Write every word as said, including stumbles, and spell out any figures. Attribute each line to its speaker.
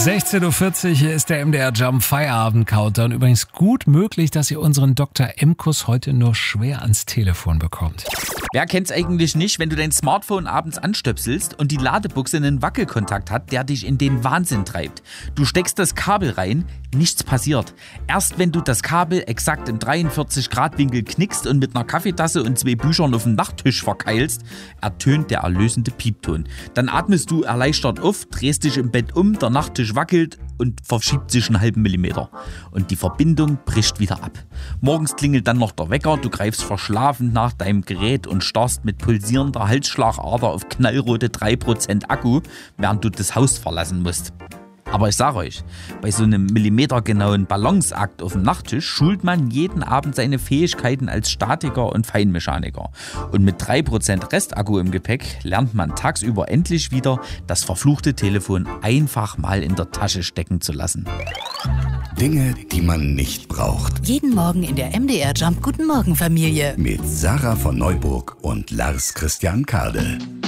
Speaker 1: sechzehn Uhr vierzig, hier ist der M D R Jump Feierabend Countdown. Übrigens gut möglich, dass ihr unseren Doktor Emkus heute nur schwer ans Telefon bekommt.
Speaker 2: Wer kennt's eigentlich nicht, wenn du dein Smartphone abends anstöpselst und die Ladebuchse einen Wackelkontakt hat, der dich in den Wahnsinn treibt. Du steckst das Kabel rein, nichts passiert. Erst wenn du das Kabel exakt im dreiundvierzig Grad Winkel knickst und mit einer Kaffeetasse und zwei Büchern auf dem Nachttisch verkeilst, ertönt der erlösende Piepton. Dann atmest du erleichtert auf, drehst dich im Bett um, der Nachttisch wackelt und verschiebt sich einen halben Millimeter. Und die Verbindung bricht wieder ab. Morgens klingelt dann noch der Wecker, du greifst verschlafen nach deinem Gerät und starrst mit pulsierender Halsschlagader auf knallrote drei Prozent Akku, während du das Haus verlassen musst. Aber ich sage euch, bei so einem millimetergenauen Balanceakt auf dem Nachttisch schult man jeden Abend seine Fähigkeiten als Statiker und Feinmechaniker. Und mit drei Prozent Restakku im Gepäck lernt man tagsüber endlich wieder, das verfluchte Telefon einfach mal in der Tasche stecken zu lassen.
Speaker 3: Dinge, die man nicht braucht.
Speaker 4: Jeden Morgen in der M D R Jump Guten Morgen Familie.
Speaker 3: Mit Sarah von Neuburg und Lars Christian Kade.